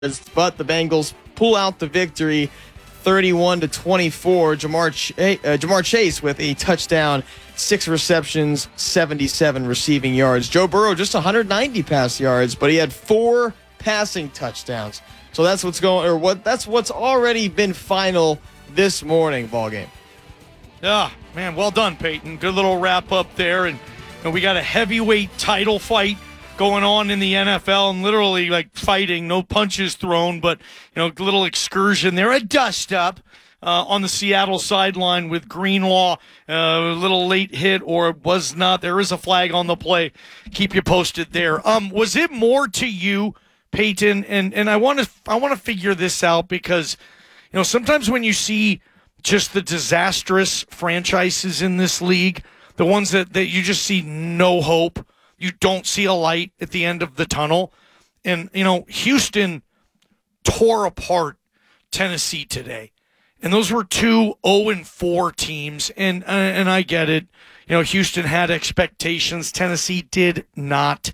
but the Bengals pull out the victory 31-24. Ja'Marr Chase with a touchdown, 6 receptions, 77 receiving yards. Joe Burrow just 190 pass yards, but he had 4 passing touchdowns. So that's what's already been final this morning ball game. Yeah, man, well done, Peyton. Good little wrap up there, and we got a heavyweight title fight going on in the NFL, and literally like fighting, no punches thrown, but little excursion there, a dust up on the Seattle sideline with Greenlaw, a little late hit, or it was not. There is a flag on the play. Keep you posted there. Was it more to you, Peyton? And I want to figure this out because sometimes when you see just the disastrous franchises in this league, the ones that you just see no hope. You don't see a light at the end of the tunnel. And, Houston tore apart Tennessee today. And those were 2 0-4 teams. And I get it. Houston had expectations. Tennessee did not.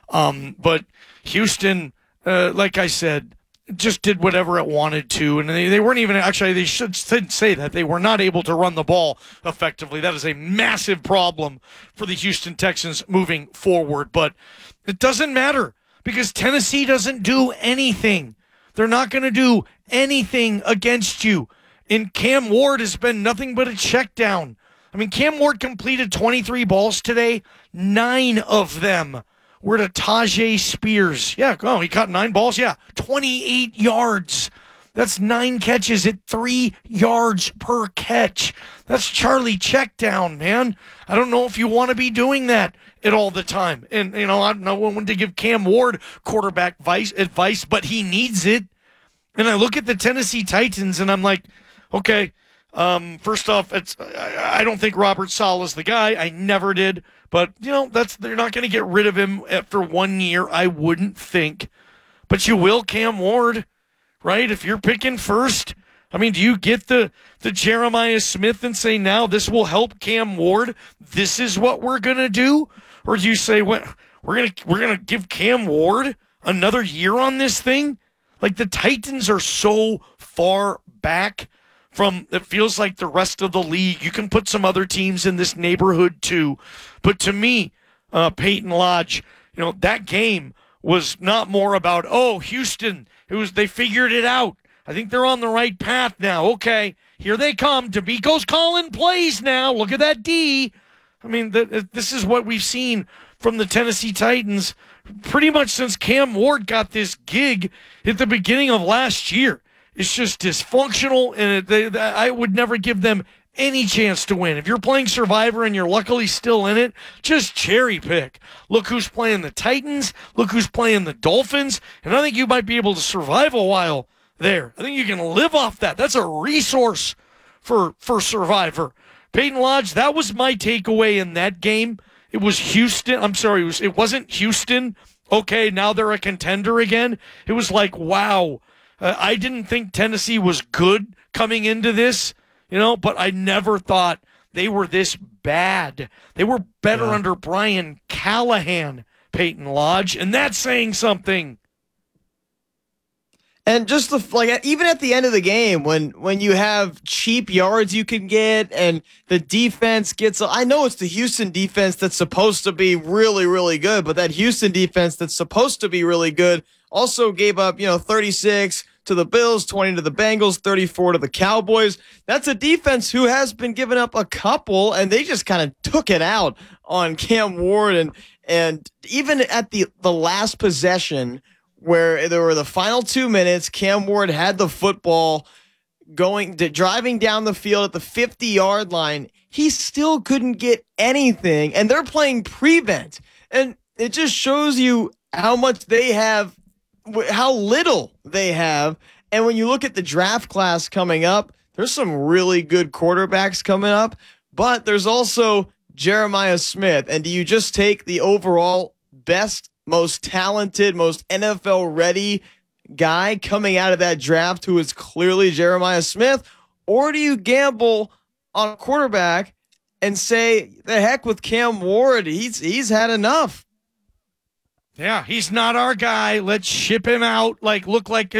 But Houston, like I said, just did whatever it wanted to. And they weren't even, actually, they should say that. They were not able to run the ball effectively. That is a massive problem for the Houston Texans moving forward. But it doesn't matter because Tennessee doesn't do anything. They're not going to do anything against you. And Cam Ward has been nothing but a check down. I mean, Cam Ward completed 23 balls today. 9 of them were to Tajay Spears. Yeah, he caught 9 balls. Yeah, 28 yards. That's 9 catches at 3 yards per catch. That's Charlie Checkdown, man. I don't know if you want to be doing that at all the time. And, I'm not one to give Cam Ward quarterback advice, but he needs it. And I look at the Tennessee Titans, and I'm like, okay, first off, I don't think Robert Saleh's the guy. I never did. But, they're not going to get rid of him after 1 year, I wouldn't think. But you will Cam Ward, right? If you're picking first. I mean, do you get the Jeremiah Smith and say, now this will help Cam Ward? This is what we're going to do? Or do you say, we're going to give Cam Ward another year on this thing? Like, the Titans are so far back from, it feels like, the rest of the league. You can put some other teams in this neighborhood too. But to me, Peyton Lodge, that game was not more about, Houston, they figured it out. I think they're on the right path now. Okay, here they come. DeMeco's calling plays now. Look at that D. I mean, this is what we've seen from the Tennessee Titans pretty much since Cam Ward got this gig at the beginning of last year. It's just dysfunctional, and I would never give them any chance to win. If you're playing Survivor and you're luckily still in it, just cherry pick. Look who's playing the Titans. Look who's playing the Dolphins. And I think you might be able to survive a while there. I think you can live off that. That's a resource for Survivor. Peyton Lodge, that was my takeaway in that game. It was Houston. I'm sorry, it wasn't Houston. Okay, now they're a contender again. It was like, wow. I didn't think Tennessee was good coming into this, but I never thought they were this bad. They were better under Brian Callahan, Peyton Lodge, and that's saying something. And just even at the end of the game, when you have cheap yards you can get, and the defense gets, I know it's the Houston defense that's supposed to be really, really good, but that Houston defense that's supposed to be really good also gave up, 36 to the Bills, 20 to the Bengals, 34 to the Cowboys. That's a defense who has been giving up a couple, and they just kind of took it out on Cam Ward. And even at the last possession, where there were the final 2 minutes, Cam Ward had the football driving down the field at the 50-yard line. He still couldn't get anything, and they're playing prevent. And it just shows you how much they have, how little they have. And when you look at the draft class coming up, there's some really good quarterbacks coming up, but there's also Jeremiah Smith. And do you just take the overall best, most talented, most NFL-ready guy coming out of that draft who is clearly Jeremiah Smith? Or do you gamble on a quarterback and say, the heck with Cam Ward, he's had enough? Yeah, he's not our guy. Let's ship him out. Like, look like